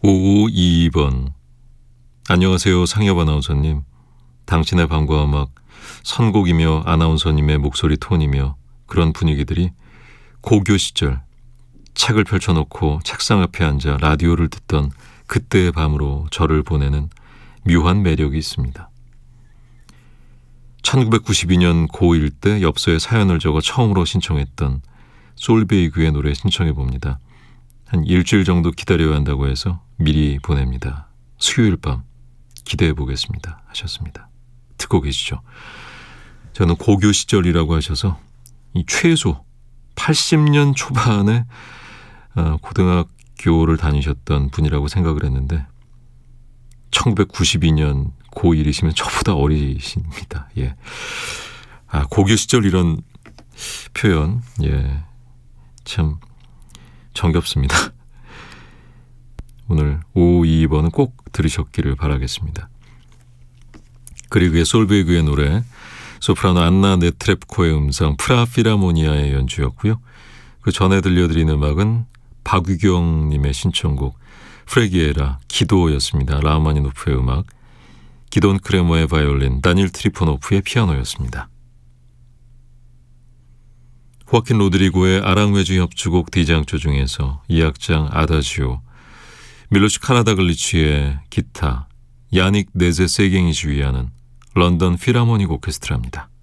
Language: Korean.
5522번. 안녕하세요, 상엽 아나운서님. 당신의 방과 음악, 선곡이며 아나운서님의 목소리 톤이며 그런 분위기들이 고교 시절 책을 펼쳐놓고 책상 앞에 앉아 라디오를 듣던 그때의 밤으로 저를 보내는 묘한 매력이 있습니다. 1992년 고1 때 엽서에 사연을 적어 처음으로 신청했던 솔베이그의 노래 신청해 봅니다. 한 일주일 정도 기다려야 한다고 해서 미리 보냅니다. 수요일 밤 기대해 보겠습니다 하셨습니다. 듣고 계시죠? 저는 고교 시절이라고 하셔서 이 최소 80년 초반에 고등학교를 다니셨던 분이라고 생각을 했는데 1992년 고1이시면 저보다 어리십니다. 예. 고교 시절 이런 표현, 예, 참 정겹습니다. 오늘 522번은 꼭 들으셨기를 바라겠습니다. 그리고의 솔베이그의 노래, 소프라노 안나 네트랩코의 음성, 프라필하모니아의 연주였고요. 그 전에 들려드린 음악은 박유경님의 신청곡 프레기에라 기도였습니다. 라흐마니노프의 음악, 기돈 크레모의 바이올린, 다닐 트리포노프의 피아노였습니다. 호아킨 로드리고의 아랑웨주 협주곡 디장조 중에서 이 악장 아다지오, 밀로시 카라다글리치의 기타, 야닉 네제 세갱이 지휘하는 런던 필하모닉 오케스트라입니다.